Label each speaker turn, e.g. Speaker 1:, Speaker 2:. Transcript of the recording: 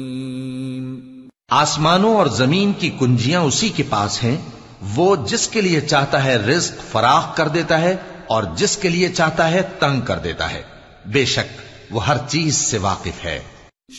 Speaker 1: आसमानों और जमीन की कुंजियां उसी के पास हैं। वो जिसके लिए चाहता है रिज्क फराख कर देता है और जिसके लिए चाहता है तंग कर देता है। बेशक वो हर चीज से वाकिफ है।